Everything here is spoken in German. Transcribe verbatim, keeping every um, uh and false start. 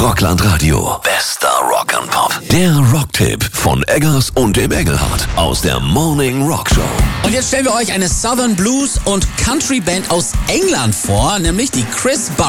Rockland Radio. Bester Rock and Pop. Der Rocktipp von Eggers und dem Engelhardt aus der Morning Rock Show. Und jetzt stellen wir euch eine Southern Blues und Country Band aus England vor, nämlich die Chris Barrett.